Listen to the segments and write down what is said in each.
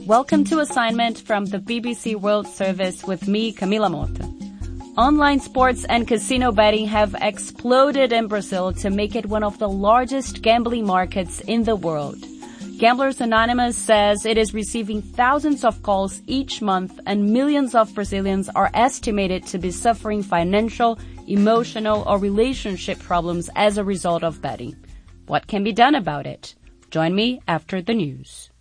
Welcome to Assignment from the BBC World Service with me, Camila Mota. Online sports and casino betting have exploded in Brazil to make it one of the largest gambling markets in the world. Gamblers Anonymous says it is receiving thousands of calls each month, and millions of Brazilians are estimated to be suffering financial, emotional, or relationship problems as a result of betting. What can be done about it? Join me after the news.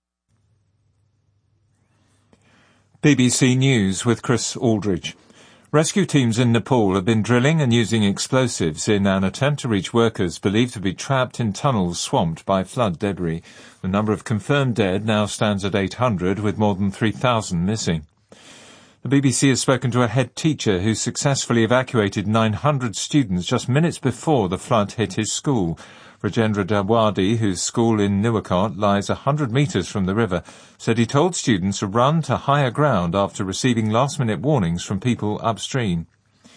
BBC News with Chris Aldridge. Rescue teams in Nepal have been drilling and using explosives in an attempt to reach workers believed to be trapped in tunnels swamped by flood debris. The number of confirmed dead now stands at 800, with more than 3,000 missing. The BBC has spoken to a head teacher who successfully evacuated 900 students just minutes before the flood hit his school. Rajendra Dawadi, whose school in Nuwakot lies 100 metres from the river, said he told students to run to higher ground after receiving last-minute warnings from people upstream.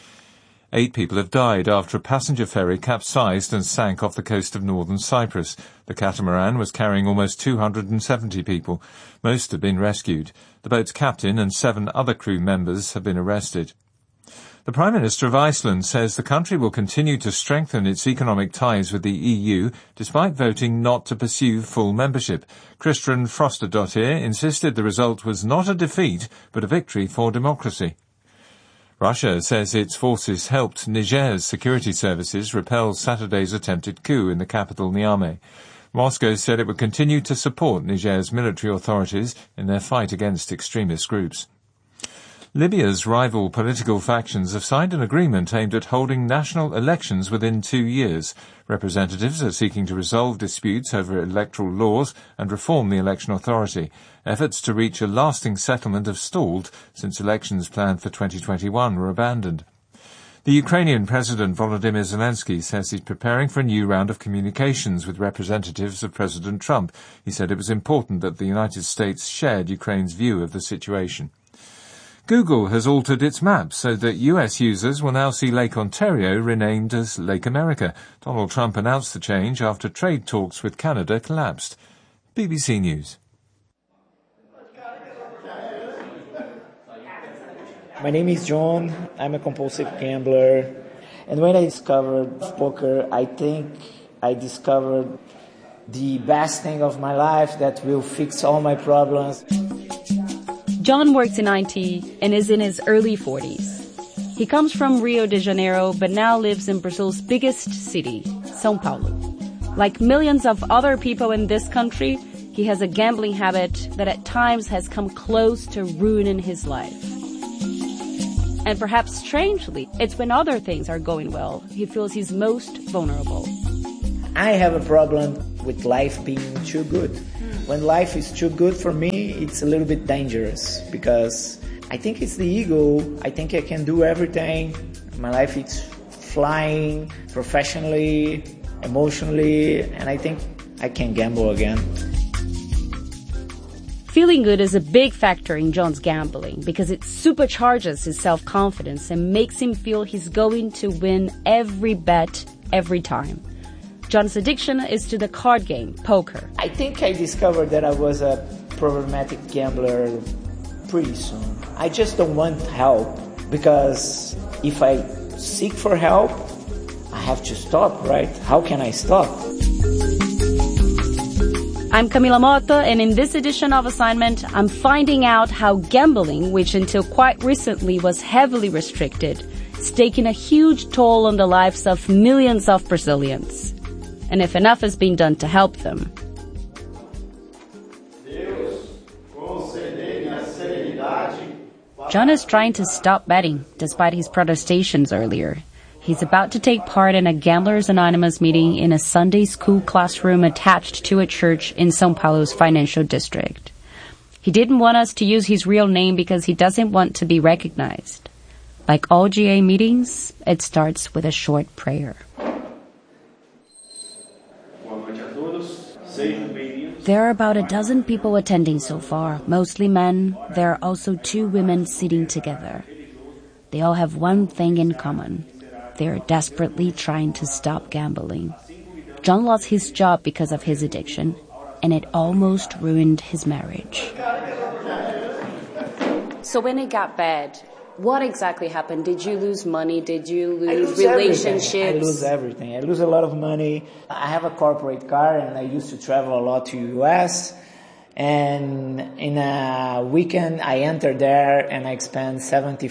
8 people have died after a passenger ferry capsized and sank off the coast of northern Cyprus. The catamaran was carrying almost 270 people. Most have been rescued. The boat's captain and 7 other crew members have been arrested. The Prime Minister of Iceland says the country will continue to strengthen its economic ties with the EU despite voting not to pursue full membership. Kristrún Frostadóttir insisted the result was not a defeat but a victory for democracy. Russia says its forces helped Niger's security services repel Saturday's attempted coup in the capital Niamey. Moscow said it would continue to support Niger's military authorities in their fight against extremist groups. Libya's rival political factions have signed an agreement aimed at holding national elections within 2 years. Representatives are seeking to resolve disputes over electoral laws and reform the election authority. Efforts to reach a lasting settlement have stalled since elections planned for 2021 were abandoned. The Ukrainian President Volodymyr Zelensky says he's preparing for a new round of communications with representatives of President Trump. He said it was important that the United States shared Ukraine's view of the situation. Google has altered its map so that US users will now see Lake Ontario renamed as Lake America. Donald Trump announced the change after trade talks with Canada collapsed. BBC News. My name is John. I'm a compulsive gambler. And when I discovered poker, I think I discovered the best thing of my life that will fix all my problems. John works in IT and is in his early 40s. He comes from Rio de Janeiro but now lives in Brazil's biggest city, São Paulo. Like millions of other people in this country, he has a gambling habit that at times has come close to ruining his life. And perhaps strangely, it's when other things are going well he feels he's most vulnerable. I have a problem with life being too good. When life is too good for me, it's a little bit dangerous because I think it's the ego. I think I can do everything. My life is flying professionally, emotionally, and I think I can gamble again. Feeling good is a big factor in John's gambling because it supercharges his self-confidence and makes him feel he's going to win every bet every time. John's addiction is to the card game, poker. I think I discovered that I was a problematic gambler pretty soon. I just don't want help because if I seek for help, I have to stop, right? How can I stop? I'm Camila Mota, and in this edition of Assignment, I'm finding out how gambling, which until quite recently was heavily restricted, is taking a huge toll on the lives of millions of Brazilians. And if enough is being done to help them. John is trying to stop betting, despite his protestations earlier. He's about to take part in a Gamblers Anonymous meeting in a Sunday school classroom attached to a church in São Paulo's financial district. He didn't want us to use his real name because he doesn't want to be recognized. Like all GA meetings, it starts with a short prayer. There are about a dozen people attending so far, mostly men. There are also 2 women sitting together. They all have one thing in common. They are desperately trying to stop gambling. John lost his job because of his addiction. and it almost ruined his marriage. So when it got bad, what exactly happened? Did you lose money? Did you lose relationships? I lose everything. I lose a lot of money. I have a corporate car, and I used to travel a lot to U.S., and in a weekend, I entered there and I spent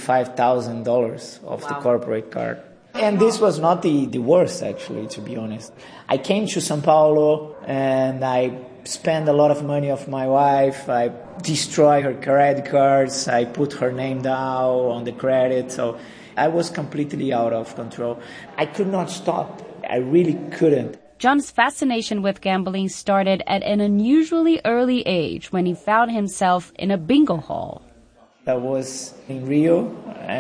$75,000 of the corporate car. And this was not the worst, actually, to be honest. I came to São Paulo and I spent a lot of money of my wife. I destroyed her credit cards. I put her name down on the credit. So I was completely out of control. I could not stop. I really couldn't. John's fascination with gambling started at an unusually early age when he found himself in a bingo hall. I was in Rio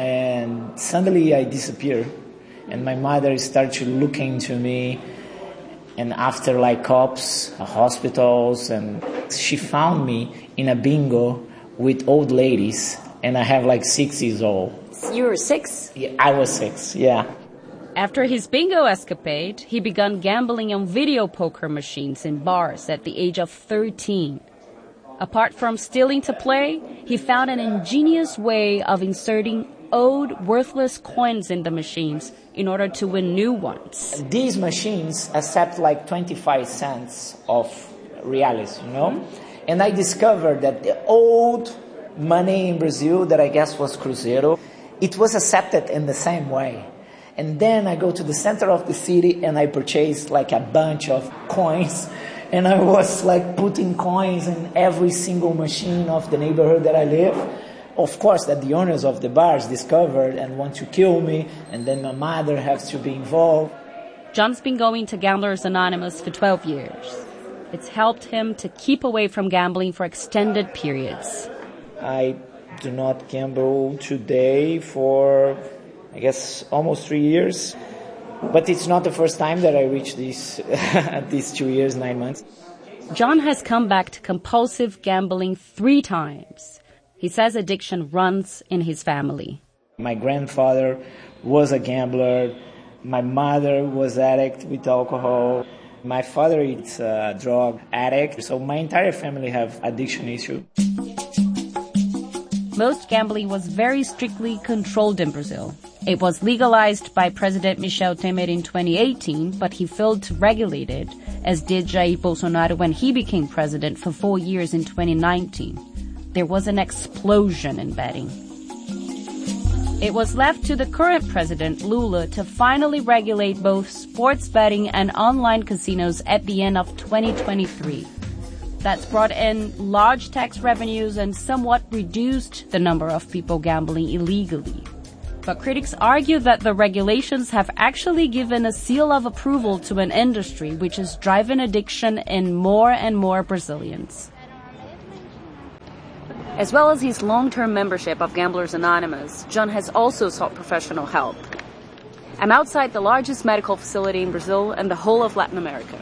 and suddenly I disappeared. And my mother started to look into me, and after like cops, hospitals, and she found me in a bingo with old ladies, and I have like 6 years old. You were 6? Yeah, I was 6, yeah. After his bingo escapade, he began gambling on video poker machines in bars at the age of 13. Apart from stealing to play, he found an ingenious way of inserting old, worthless coins in the machines in order to win new ones. These machines accept like 25 cents of reais, you know? Mm-hmm. And I discovered that the old money in Brazil, that I guess was Cruzeiro, it was accepted in the same way. And then I go to the center of the city and I purchased like a bunch of coins. And I was like putting coins in every single machine of the neighborhood that I live. Of course, that the owners of the bars discovered and want to kill me. And then my mother has to be involved. John's been going to Gamblers Anonymous for 12 years. It's helped him to keep away from gambling for extended periods. I do not gamble today for, I guess, almost 3 years. But it's not the first time that I reached these 2 years, 9 months. John has come back to compulsive gambling 3 times. He says addiction runs in his family. My grandfather was a gambler. My mother was addict with alcohol. My father is a drug addict. So my entire family have addiction issues. Most gambling was very strictly controlled in Brazil. It was legalized by President Michel Temer in 2018, but he failed to regulate it, as did Jair Bolsonaro when he became president for 4 years in 2019. There was an explosion in betting. It was left to the current president, Lula, to finally regulate both sports betting and online casinos at the end of 2023. That's brought in large tax revenues and somewhat reduced the number of people gambling illegally. But critics argue that the regulations have actually given a seal of approval to an industry which is driving addiction in more and more Brazilians. As well as his long-term membership of Gamblers Anonymous, John has also sought professional help. I'm outside the largest medical facility in Brazil and the whole of Latin America.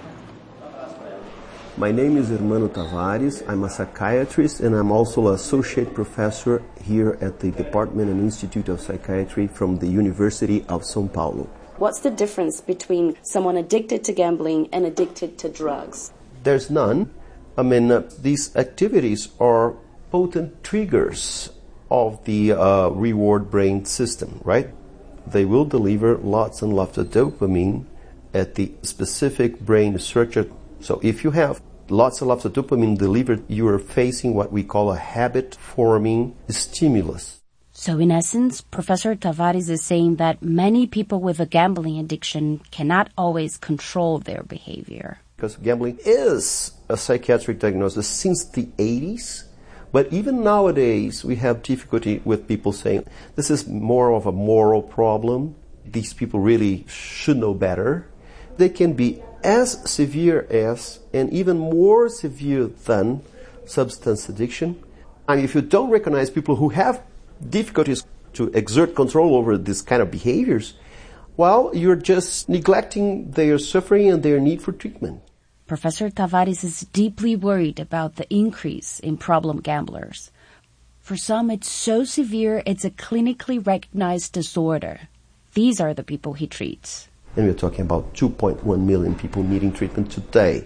My name is Hermano Tavares. I'm a psychiatrist and I'm also an associate professor here at the Department and Institute of Psychiatry from the University of São Paulo. What's the difference between someone addicted to gambling and addicted to drugs? There's none. I mean, these activities are potent triggers of the reward brain system, right? They will deliver lots and lots of dopamine at the specific brain structure. So if you have lots and lots of dopamine delivered, you are facing what we call a habit-forming stimulus. So in essence, Professor Tavares is saying that many people with a gambling addiction cannot always control their behavior. Because gambling is a psychiatric diagnosis since the 80s. But even nowadays, we have difficulty with people saying, this is more of a moral problem. These people really should know better. They can be as severe as, and even more severe than, substance addiction. And if you don't recognize people who have difficulties to exert control over this kind of behaviors, well, you're just neglecting their suffering and their need for treatment. Professor Tavares is deeply worried about the increase in problem gamblers. For some, it's so severe it's a clinically recognized disorder. These are the people he treats. And we're talking about 2.1 million people needing treatment today.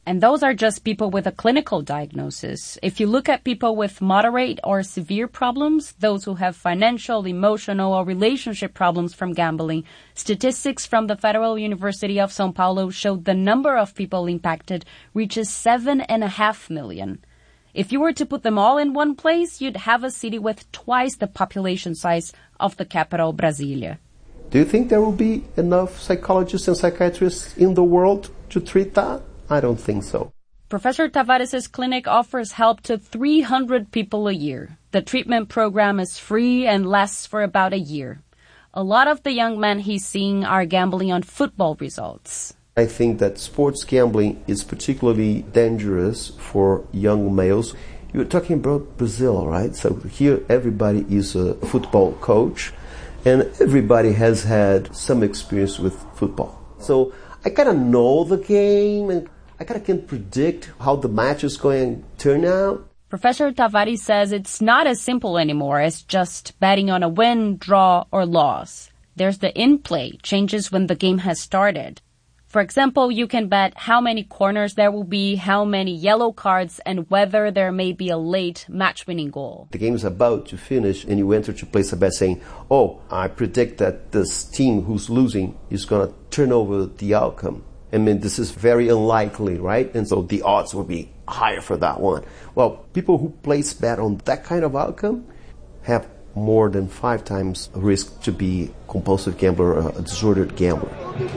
And those are just people with a clinical diagnosis. If you look at people with moderate or severe problems, those who have financial, emotional, or relationship problems from gambling, statistics from the Federal University of São Paulo showed the number of people impacted reaches 7.5 million. If you were to put them all in one place, you'd have a city with twice the population size of the capital, Brasilia. Do you think there will be enough psychologists and psychiatrists in the world to treat that? I don't think so. Professor Tavares' clinic offers help to 300 people a year. The treatment program is free and lasts for about a year. A lot of the young men he's seeing are gambling on football results. I think that sports gambling is particularly dangerous for young males. You're talking about Brazil, right? So here everybody is a football coach and everybody has had some experience with football. So I kind of know the game and I kind of can predict how the match is going to turn out. Professor Tavares says it's not as simple anymore as just betting on a win, draw, or loss. There's the in-play, changes when the game has started. For example, you can bet how many corners there will be, how many yellow cards, and whether there may be a late match-winning goal. The game is about to finish and you enter to place a bet saying, oh, I predict that this team who's losing is going to turn over the outcome. I mean, this is very unlikely, right? And so the odds will be higher for that one. Well, people who place bet on that kind of outcome have more than 5 times risk to be compulsive gambler or a disordered gambler.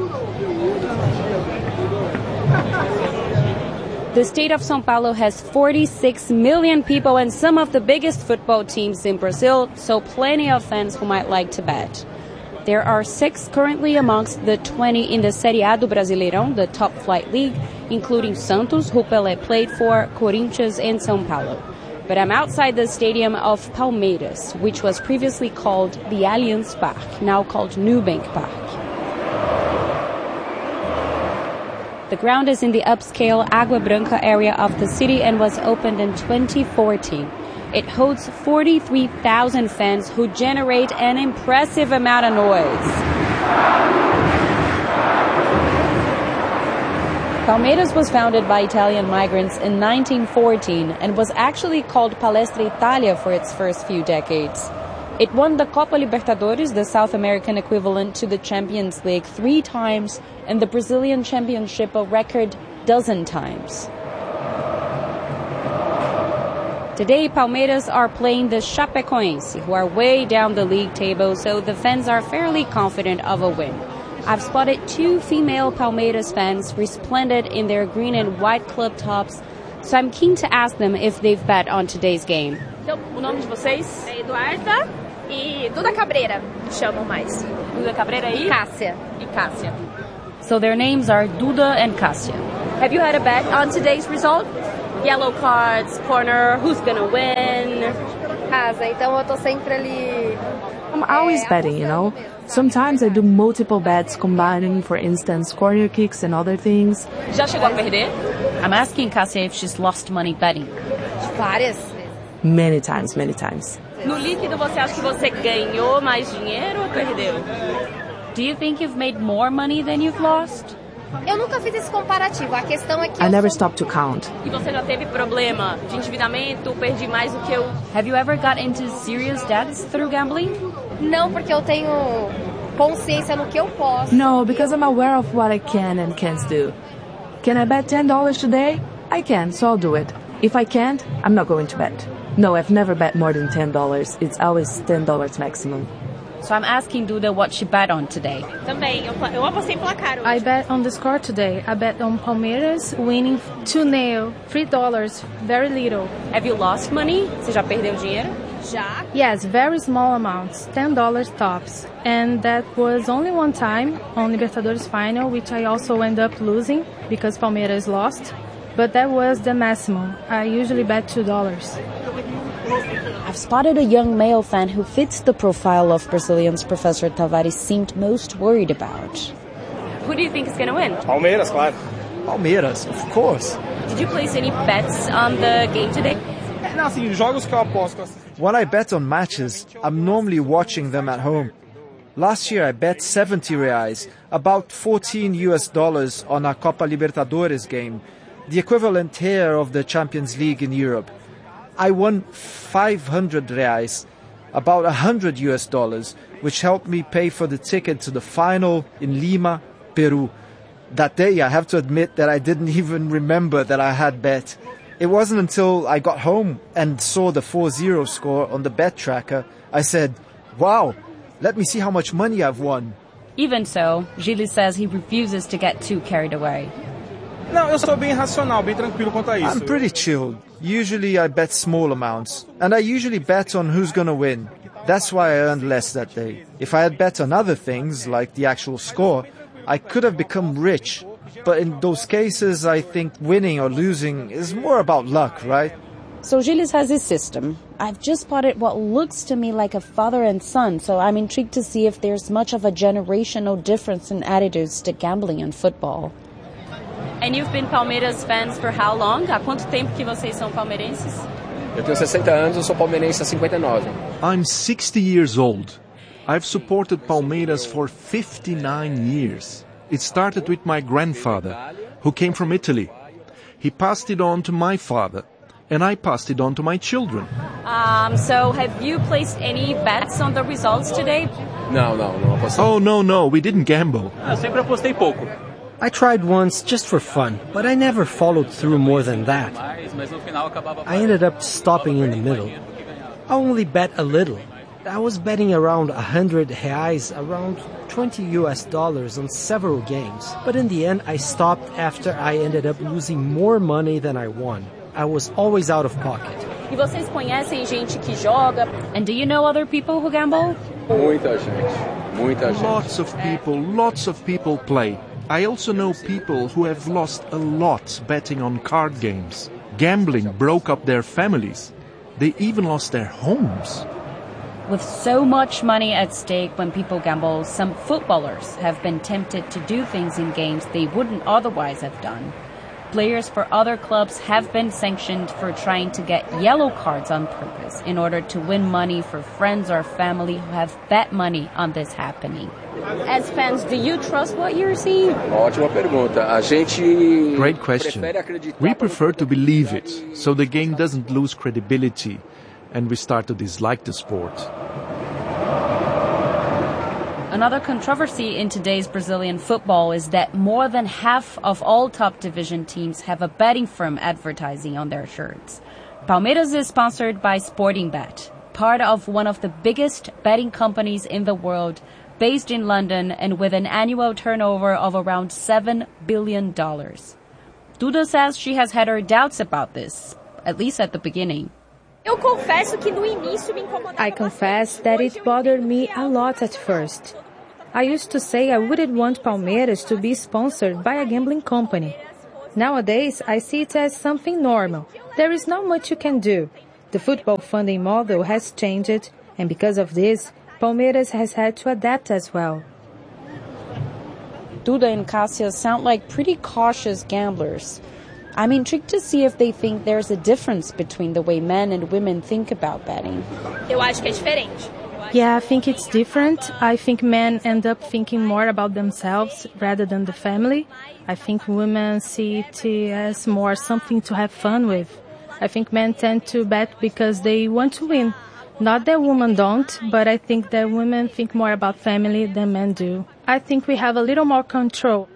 The state of São Paulo has 46 million people and some of the biggest football teams in Brazil, so plenty of fans who might like to bet. There are 6 currently amongst the 20 in the Série A do Brasileirão, the top flight league, including Santos, who Pelé played for, Corinthians, and São Paulo. But I'm outside the stadium of Palmeiras, which was previously called the Allianz Parque, now called Nubank Parque. The ground is in the upscale Água Branca area of the city and was opened in 2014. It hosts 43,000 fans who generate an impressive amount of noise. Palmeiras was founded by Italian migrants in 1914 and was actually called Palestra Italia for its first few decades. It won the Copa Libertadores, the South American equivalent to the Champions League, 3 times, and the Brazilian Championship a record 12 times. Today, Palmeiras are playing the Chapecoense, who are way down the league table, so the fans are fairly confident of a win. I've spotted 2 female Palmeiras fans resplendent in their green and white club tops, so I'm keen to ask them if they've bet on today's game. Então, o nome de vocês? É Eduarda e Duda Cabreira, me chamam mais. Duda Cabreira e Cássia. So their names are Duda and Cássia. Have you had a bet on today's result? Yellow cards, corner, who's gonna win? Casa, então eu tô sempre ali. I'm always betting, you know. Sometimes I do multiple bets combining, for instance, corner kicks and other things. Já chegou a perder? I'm asking Cássia if she's lost money betting. Várias. Many times. No líquido, você acha que você ganhou mais dinheiro ou perdeu? Do you think you've made more money than you've lost? Eu nunca fiz esse comparativo. A questão é que I never stop to count. E você já teve problema de endividamento, perdi mais do que eu? Have you ever got into serious debts through gambling? Não, porque eu tenho consciência no que eu posso. No, because I'm aware of what I can and can't do. Can I bet $10 today? I can, so I'll do it. If I can't, I'm not going to bet. No, I've never bet more than $10. It's always $10 maximum. So I'm asking Duda what she bet on today. Também, eu apostei em placar hoje. I bet on the score today. I bet on Palmeiras winning 2-0, $3, very little. Have you lost money? Você já perdeu dinheiro? Já? Yes, very small amounts, $10 tops. And that was only one time on Libertadores final, which I also end up losing because Palmeiras lost. But that was the maximum. I usually bet $2. I've spotted a young male fan who fits the profile of Brazilians Professor Tavares seemed most worried about. Who do you think is going to win? Palmeiras, claro. Palmeiras, of course. Did you place any bets on the game today? Não, assim, jogos que eu aposto. When I bet on matches, I'm normally watching them at home. Last year I bet 70 reais, about $14 on a Copa Libertadores game. the equivalent here of the Champions League in Europe. I won 500 reais, about $100, which helped me pay for the ticket to the final in Lima, Peru. That day, I have to admit that I didn't even remember that I had bet. It wasn't until I got home and saw the 4-0 score on the bet tracker, I said, wow, let me see how much money I've won. Even so, Gilles says he refuses to get too carried away. Não, eu sou bem racional, bem tranquilo quanto a isso. I'm pretty chilled. Usually I bet small amounts, and I usually bet on who's gonna win. That's why I earned less that day. If I had bet on other things, like the actual score, I could have become rich. But in those cases, I think winning or losing is more about luck, right? So Gilles has his system. I've just spotted what looks to me like a father and son, so I'm intrigued to see if there's much of a generational difference in attitudes to gambling and football. And you've been Palmeiras fans for how long? Há quanto tempo que vocês são palmeirenses? Eu tenho 60 anos, eu sou palmeirense há 59. I'm 60 years old. I've supported Palmeiras for 59 years. It started with my grandfather, who came from Italy. He passed it on to my father, and I passed it on to my children. So have you placed any bets on the results today? Não apostei. Oh, no, we didn't gamble. Eu sempre apostei pouco. I tried once just for fun, but I never followed through more than that. I ended up stopping in the middle. I only bet a little. I was betting around 100 reais, around $20 on several games. But in the end, I stopped after I ended up losing more money than I won. I was always out of pocket. E vocês conhecem gente que joga? And do you know other people who gamble? Muita gente. Lots of people play. I also know people who have lost a lot betting on card games. Gambling broke up their families. They even lost their homes. With so much money at stake when people gamble, some footballers have been tempted to do things in games they wouldn't otherwise have done. Players for other clubs have been sanctioned for trying to get yellow cards on purpose in order to win money for friends or family who have bet money on this happening. As fans, do you trust what you're seeing? Ótima pergunta. A gente Great question. We prefer to believe it, so the game doesn't lose credibility, and we start to dislike the sport. Another controversy in today's Brazilian football is that more than half of all top division teams have a betting firm advertising on their shirts. Palmeiras is sponsored by Sportingbet, part of one of the biggest betting companies in the world, based in London and with an annual turnover of around $7 billion. Duda says she has had her doubts about this, at least at the beginning. I confess that it bothered me a lot at first. I used to say I wouldn't want Palmeiras to be sponsored by a gambling company. Nowadays, I see it as something normal. There is not much you can do. The football funding model has changed, and because of this, Palmeiras has had to adapt as well. Duda and Cassia sound like pretty cautious gamblers. I'm intrigued to see if they think there's a difference between the way men and women think about betting. Eu acho que é diferente. Yeah, I think it's different. I think men end up thinking more about themselves rather than the family. I think women see it as more something to have fun with. I think men tend to bet because they want to win. Not that women don't, but I think that women think more about family than men do. I think we have a little more control.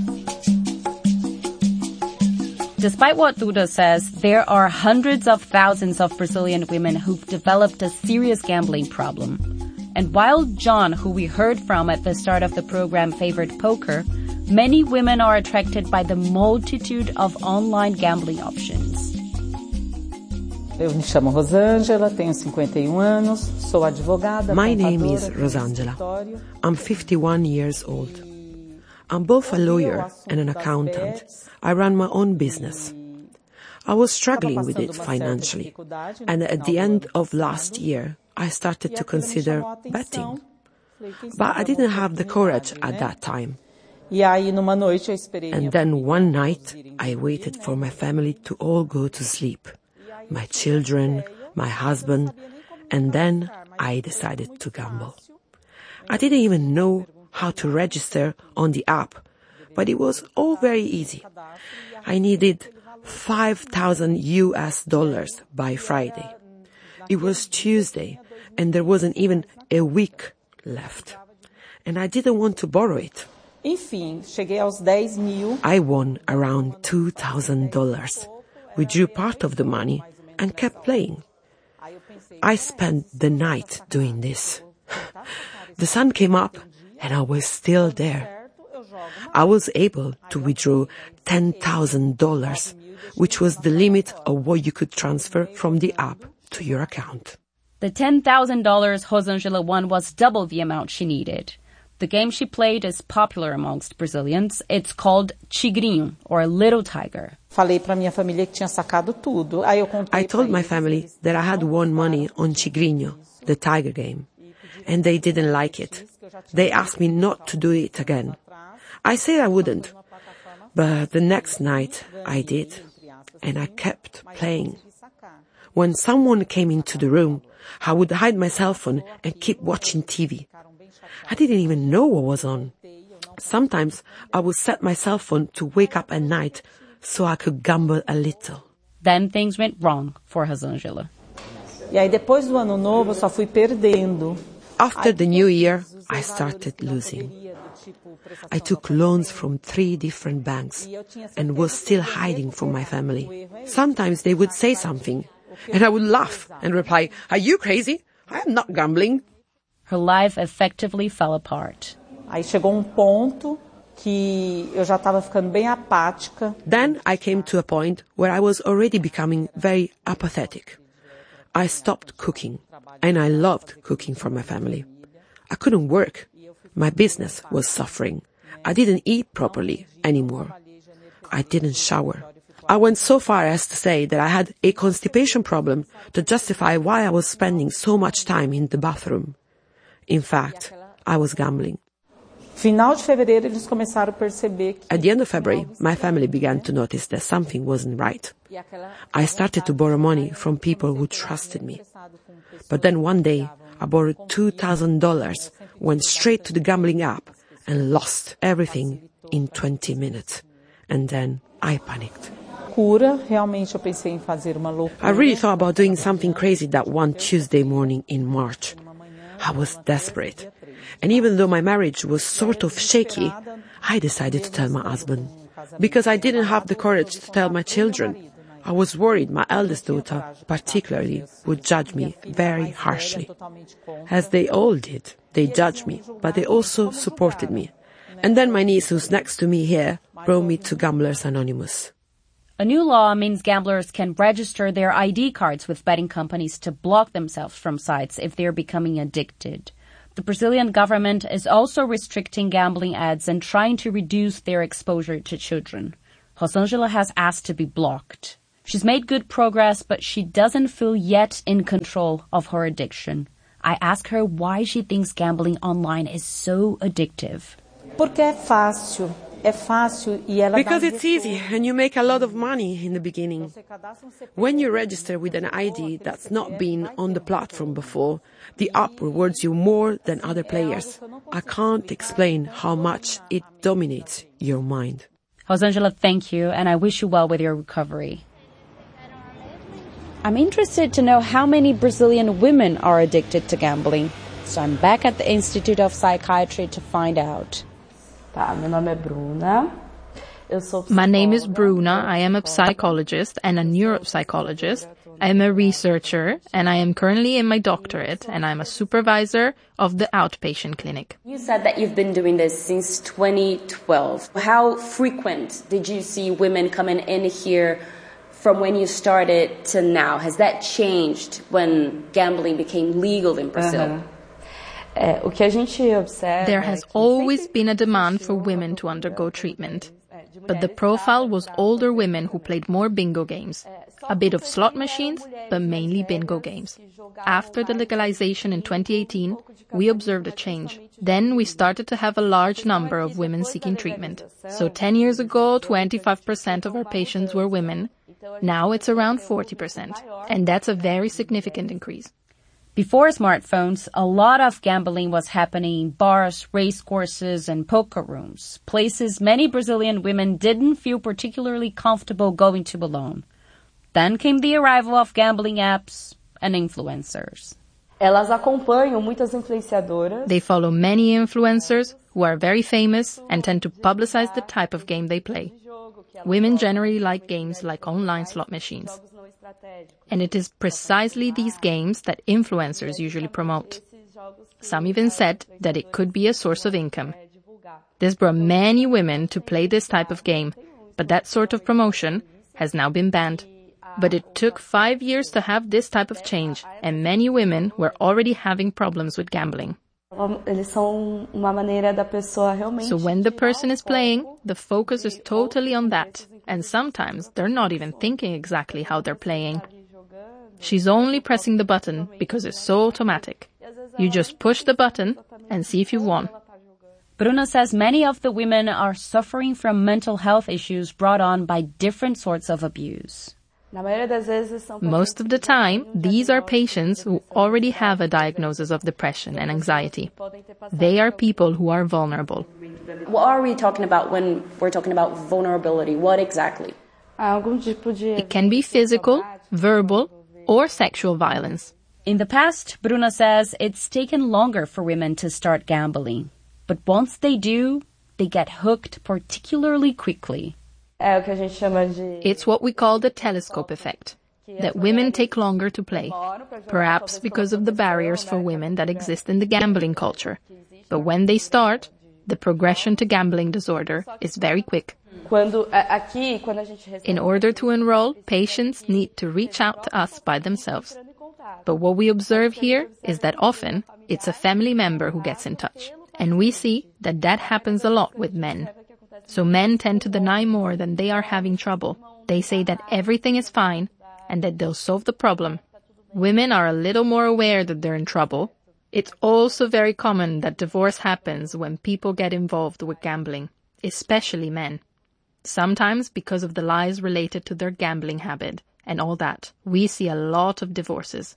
Despite what Duda says, there are hundreds of thousands of Brazilian women who've developed a serious gambling problem. And while John, who we heard from at the start of the program, favored poker, many women are attracted by the multitude of online gambling options. Eu me chamo Rosângela, tenho 51 anos, sou advogada. My name is Rosângela. I'm 51 years old. I'm both a lawyer and an accountant. I run my own business. I was struggling with it financially, and at the end of last year, I started to consider betting. But I didn't have the courage at that time. And then one night, I waited for my family to all go to sleep. My children, my husband, and then I decided to gamble. I didn't even know how to register on the app, but it was all very easy. I needed $5,000 by Friday. It was Tuesday, and there wasn't even a week left. And I didn't want to borrow it. Enfim, cheguei aos 10.000. I won around $2,000. We drew part of the money and kept playing. I spent the night doing this. The sun came up and I was still there. I was able to withdraw $10,000, which was the limit of what you could transfer from the app to your account. The $10,000 Rosângela won was double the amount she needed. The game she played is popular amongst Brazilians. It's called Tigrinho, or Little Tiger. Falei para minha família que tinha sacado tudo. Aí eu contei. I told my family that I had won money on Tigrinho, the tiger game, and they didn't like it. They asked me not to do it again. I said I wouldn't, but the next night I did, and I kept playing. When someone came into the room, I would hide my cell phone and keep watching TV. I didn't even know what was on. Sometimes I would set my cell phone to wake up at night so I could gamble a little. Then things went wrong for Rosângela. E aí depois do ano novo eu só fui perdendo. After the new year, I started losing. I took loans from 3 different banks and was still hiding from my family. Sometimes they would say something, and I would laugh and reply, "Are you crazy? I am not gambling." Her life effectively fell apart. Aí chegou ponto que eu já estava ficando bem apática. Then I came to a point where I was already becoming very apathetic. I stopped cooking, and I loved cooking for my family. I couldn't work. My business was suffering. I didn't eat properly anymore. I didn't shower. I went so far as to say that I had a constipation problem to justify why I was spending so much time in the bathroom. In fact, I was gambling. Final de fevereiro eles começaram a perceber que... At the end of February, my family began to notice that something wasn't right. I started to borrow money from people who trusted me. But then one day, I borrowed $2,000, went straight to the gambling app, and lost everything in 20 minutes. And then I panicked. Realmente eu pensei em fazer uma loucura. I really thought about doing something crazy that one Tuesday morning in March. I was desperate. And even though my marriage was sort of shaky, I decided to tell my husband. Because I didn't have the courage to tell my children. I was worried my eldest daughter, particularly, would judge me very harshly. As they all did. They judged me, but they also supported me. And then my niece, who's next to me here, brought me to Gamblers Anonymous. A new law means gamblers can register their ID cards with betting companies to block themselves from sites if they're becoming addicted. The Brazilian government is also restricting gambling ads and trying to reduce their exposure to children. Rosângela has asked to be blocked. She's made good progress, but she doesn't feel yet in control of her addiction. I ask her why she thinks gambling online is so addictive. Porque é fácil. Because it's easy and you make a lot of money in the beginning. When you register with an ID that's not been on the platform before, the app rewards you more than other players. I can't explain how much it dominates your mind. Rosângela, thank you, and I wish you well with your recovery. I'm interested to know how many Brazilian women are addicted to gambling. So I'm back at the Institute of Psychiatry to find out. My name is Bruna. I am a psychologist and a neuropsychologist. I am a researcher and I am currently in my doctorate and I'm a supervisor of the outpatient clinic. You said that you've been doing this since 2012. How frequent did you see women coming in here from when you started to now? Has that changed when gambling became legal in Brazil? There has always been a demand for women to undergo treatment. But the profile was older women who played more bingo games. A bit of slot machines, but mainly bingo games. After the legalization in 2018, we observed a change. Then we started to have a large number of women seeking treatment. So 10 years ago, 25% of our patients were women. Now it's around 40%. And that's a very significant increase. Before smartphones, a lot of gambling was happening in bars, race courses, and poker rooms, places many Brazilian women didn't feel particularly comfortable going to alone. Then came the arrival of gambling apps and influencers. Elas acompanham muitas influenciadoras. They follow many influencers who are very famous and tend to publicize the type of game they play. Women generally like games like online slot machines. And it is precisely these games that influencers usually promote. Some even said that it could be a source of income. This brought many women to play this type of game, but that sort of promotion has now been banned. But it took 5 years to have this type of change, and many women were already having problems with gambling. So when the person is playing, the focus is totally on that, and sometimes they're not even thinking exactly how they're playing. She's only pressing the button because it's so automatic. You just push the button and see if you've won. Bruna says many of the women are suffering from mental health issues brought on by different sorts of abuse. Most of the time, these are patients who already have a diagnosis of depression and anxiety. They are people who are vulnerable. What are we talking about when we're talking about vulnerability? What exactly? It can be physical, verbal, or sexual violence. In the past, Bruna says it's taken longer for women to start gambling. But once they do, they get hooked particularly quickly. It's what we call the telescope effect, that women take longer to play, perhaps because of the barriers for women that exist in the gambling culture. But when they start, the progression to gambling disorder is very quick. In order to enroll, patients need to reach out to us by themselves. But what we observe here is that often it's a family member who gets in touch. And we see that that happens a lot with men. So men tend to deny more than they are having trouble. They say that everything is fine and that they'll solve the problem. Women are a little more aware that they're in trouble. It's also very common that divorce happens when people get involved with gambling, especially men. Sometimes because of the lies related to their gambling habit and all that, we see a lot of divorces.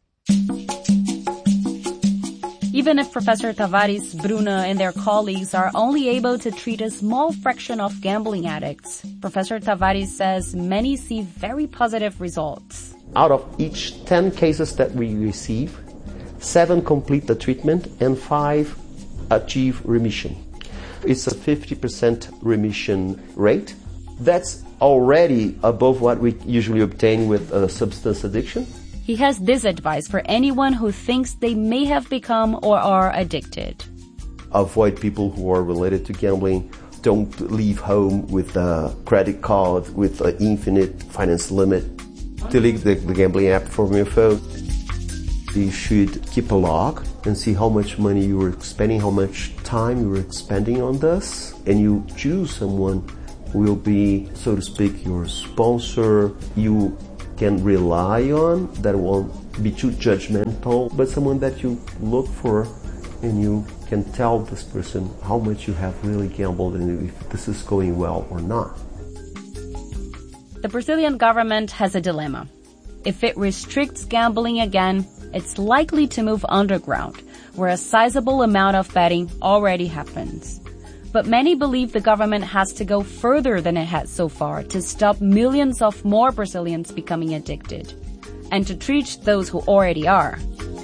Even if Professor Tavares, Bruna, and their colleagues are only able to treat a small fraction of gambling addicts, Professor Tavares says many see very positive results. Out of each 10 cases that we receive, 7 complete the treatment and 5 achieve remission. It's a 50% remission rate. That's already above what we usually obtain with substance addiction. He has this advice for anyone who thinks they may have become or are addicted. Avoid people who are related to gambling. Don't leave home with a credit card with an infinite finance limit. Delete the gambling app from your phone. You should keep a log and see how much money you were spending, how much time you were expending on this. And you choose someone who will be, so to speak, your sponsor. You can rely on, that won't be too judgmental, but someone that you look for and you can tell this person how much you have really gambled and if this is going well or not. The Brazilian government has a dilemma. If it restricts gambling again, it's likely to move underground, where a sizable amount of betting already happens. But many believe the government has to go further than it has so far to stop millions of more Brazilians becoming addicted, and to treat those who already are.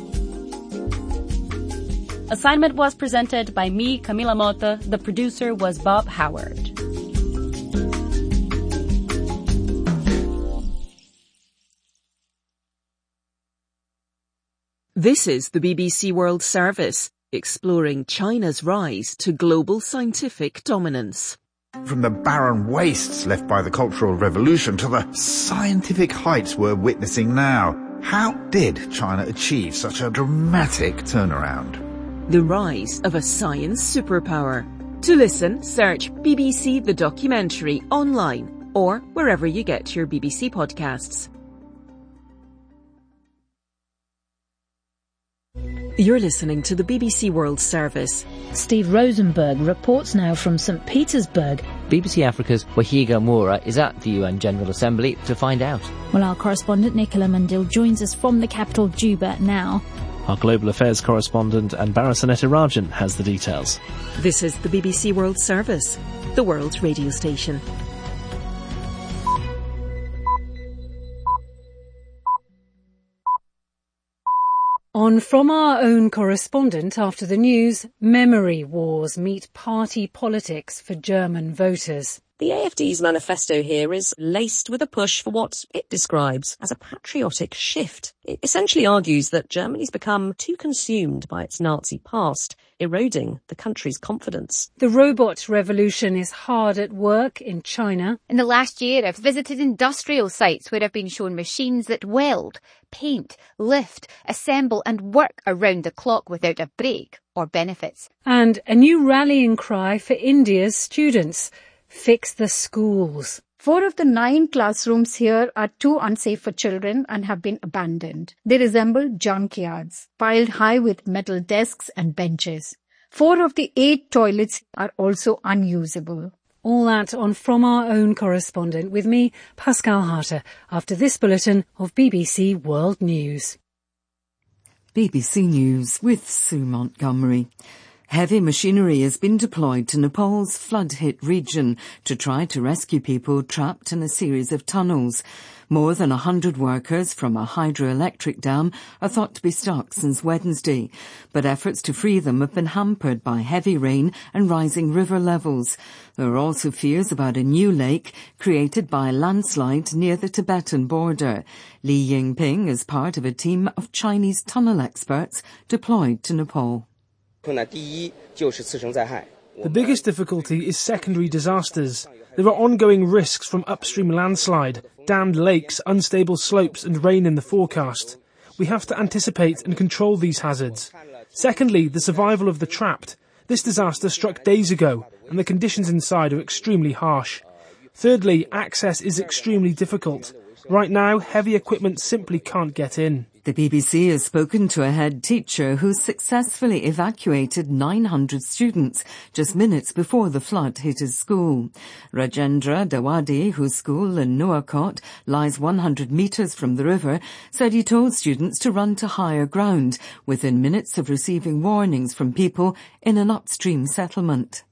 Assignment was presented by me, Camila Mota. The producer was Bob Howard. This is the BBC World Service, exploring China's rise to global scientific dominance. From the barren wastes left by the Cultural Revolution to the scientific heights we're witnessing now, how did China achieve such a dramatic turnaround? The rise of a science superpower. To listen, search BBC The Documentary online or wherever you get your BBC podcasts. You're listening to the BBC World Service. Steve Rosenberg reports now from St. Petersburg. BBC Africa's Wahiga Moura is at the UN General Assembly to find out. Well, our correspondent Nicola Mundil joins us from the capital Juba now. Our global affairs correspondent Anbara Sanetirajan has the details. This is the BBC World Service, the world's radio station. On From Our Own Correspondent after the news, memory wars meet party politics for German voters. The AfD's manifesto here is laced with a push for what it describes as a patriotic shift. It essentially argues that Germany's become too consumed by its Nazi past, eroding the country's confidence. The robot revolution is hard at work in China. In the last year, I've visited industrial sites where I've been shown machines that weld, paint, lift, assemble and work around the clock without a break or benefits. And a new rallying cry for India's students. Fix the schools. 4 of the 9 classrooms here are too unsafe for children and have been abandoned. They resemble junkyards, piled high with metal desks and benches. 4 of the 8 toilets are also unusable. All that on From Our Own Correspondent with me, Pascal Harter, after this bulletin of BBC World News. BBC News with Sue Montgomery. Heavy machinery has been deployed to Nepal's flood-hit region to try to rescue people trapped in a series of tunnels. More than 100 workers from a hydroelectric dam are thought to be stuck since Wednesday, but efforts to free them have been hampered by heavy rain and rising river levels. There are also fears about a new lake created by a landslide near the Tibetan border. Li Yingping is part of a team of Chinese tunnel experts deployed to Nepal. The biggest difficulty is secondary disasters. There are ongoing risks from upstream landslide, dammed lakes, unstable slopes and rain in the forecast. We have to anticipate and control these hazards. Secondly, the survival of the trapped. This disaster struck days ago and the conditions inside are extremely harsh. Thirdly, access is extremely difficult. Right now, heavy equipment simply can't get in. The BBC has spoken to a head teacher who successfully evacuated 900 students just minutes before the flood hit his school. Rajendra Dawadi, whose school in Nuwakot lies 100 metres from the river, said he told students to run to higher ground within minutes of receiving warnings from people in an upstream settlement.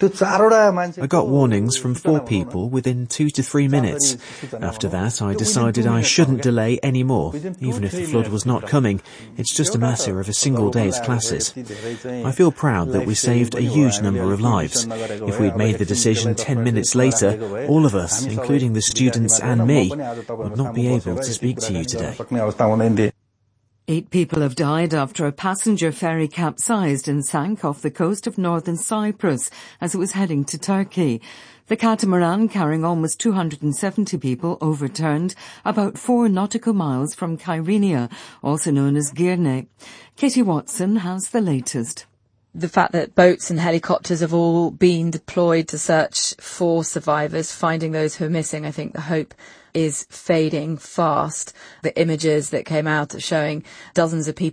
I got warnings from 4 people within 2 to 3 minutes. After that, I decided I shouldn't delay any more, even if the flood was not coming. It's just a matter of a single day's classes. I feel proud that we saved a huge number of lives. If we'd made the decision 10 minutes later, all of us, including the students and me, would not be able to speak to you today. 8 people have died after a passenger ferry capsized and sank off the coast of northern Cyprus as it was heading to Turkey. The catamaran, carrying almost 270 people, overturned about 4 nautical miles from Kyrenia, also known as Girne. Katie Watson has the latest. The fact that boats and helicopters have all been deployed to search for survivors, finding those who are missing, I think the hope is fading fast. The images that came out are showing dozens of people